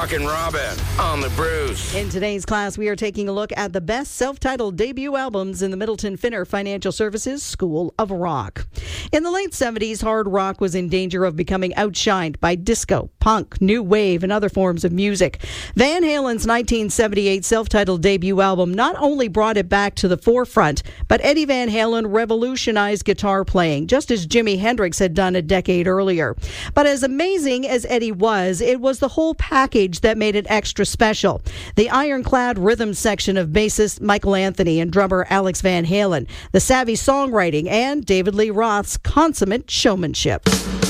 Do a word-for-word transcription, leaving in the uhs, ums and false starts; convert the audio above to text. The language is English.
Chuck and Robin on the Bruce. In today's class, we are taking a look at the best self-titled debut albums in the Middleton Finner Financial Services School of Rock. In the late seventies, hard rock was in danger of becoming outshined by disco, punk, new wave, and other forms of music. Van Halen's nineteen seventy-eight self-titled debut album not only brought it back to the forefront, but Eddie Van Halen revolutionized guitar playing, just as Jimi Hendrix had done a decade earlier. But as amazing as Eddie was, it was the whole package that made it extra special. The ironclad rhythm section of bassist Michael Anthony and drummer Alex Van Halen, the savvy songwriting, and David Lee Roth's consummate showmanship.